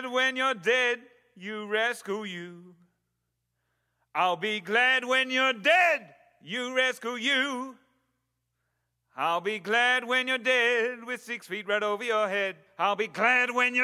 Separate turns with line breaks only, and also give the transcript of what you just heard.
glad when you're dead, you rascal you. I'll be glad when you're dead, you rascal you. I'll be glad when you're dead with 6 feet right over your head. I'll be glad when you're